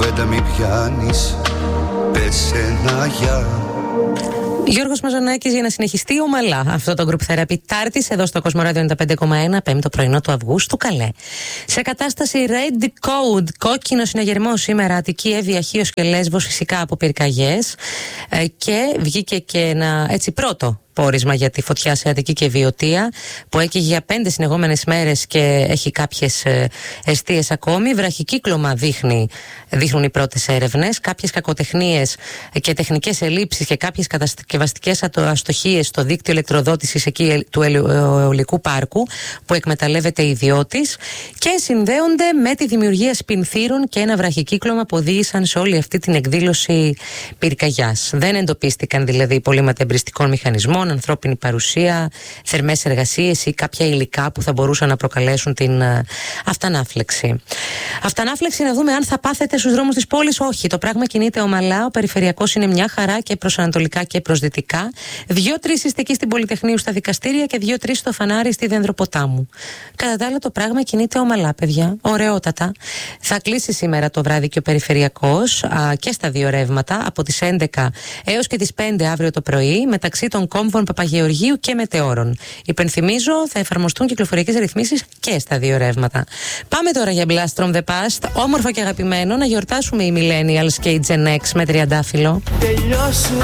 κουβέντα μη πιάνεις, πες ένα γεια. Γιώργος Μαζονάκης για να συνεχιστεί ομαλά αυτό το Group Therapy Τάρτης εδώ στο Κοσμοράδιο 95,1 πέμπτο πρωινό του Αυγούστου. Καλέ. Σε κατάσταση Red Code, κόκκινο συναγερμό σήμερα, Αττική, Εύβοια, Χίος και Λέσβος, φυσικά από πυρκαγιές. Και βγήκε και ένα έτσι πρώτο πόρισμα για τη φωτιά σε Αττική και Βιωτία που έκαιγε για 5 συνεχόμενες μέρες και έχει κάποιες εστίες ακόμη. Βραχικύκλωμα δείχνουν οι πρώτες έρευνες. Κάποιες κακοτεχνίες και τεχνικές ελλείψεις και κάποιες κατασκευαστικές αστοχίες στο δίκτυο ηλεκτροδότησης εκεί του αιωλικού πάρκου που εκμεταλλεύεται ιδιώτης και συνδέονται με τη δημιουργία σπινθήρων και ένα βραχικύκλωμα που οδήγησαν σε όλη αυτή την εκδήλωση πυρκαγιάς. Δεν εντοπίστηκαν δηλαδή υπολείμματα εμπριστικών μηχανισμών, ανθρώπινη παρουσία, θερμές εργασίες ή κάποια υλικά που θα μπορούσαν να προκαλέσουν την αυτανάφλεξη. Αυτανάφλεξη να δούμε αν θα πάθετε στους δρόμους της πόλης. Όχι, το πράγμα κινείται ομαλά. Ο περιφερειακός είναι μια χαρά και προς ανατολικά και προς δυτικά. 2-3 είστε εκεί στην Πολυτεχνείου στα δικαστήρια και 2-3 στο Φανάρι στη Δενδροποτάμου. Κατά τα άλλα, το πράγμα κινείται ομαλά, παιδιά. Ωραιότατα. Θα κλείσει σήμερα το βράδυ και ο περιφερειακός και στα δύο ρεύματα από τις 11 έως και τις 5 αύριο το πρωί μεταξύ των κόμβων Παπαγεωργίου και Μετεώρων. Υπενθυμίζω, θα εφαρμοστούν κυκλοφοριακές ρυθμίσεις και στα δύο ρεύματα. Πάμε τώρα για Blast from the Past. Όμορφο και αγαπημένο να γιορτάσουμε οι Millennials και οι Gen X με τριαντάφυλλο. Τελειώσου